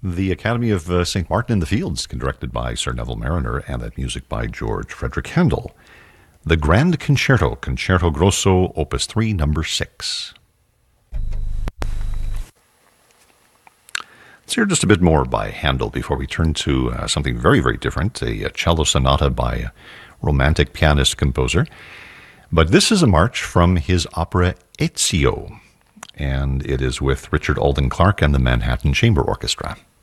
The Academy of St. Martin in the Fields, directed by Sir Neville Mariner, and that music by George Frederick Handel. The Grand Concerto, Concerto Grosso, Opus 3, number 6. Let's hear just a bit more by Handel before we turn to something very, very different, a cello sonata by a romantic pianist-composer. But this is a march from his opera Ezio, and it is with Richard Alden Clark and the Manhattan Chamber Orchestra.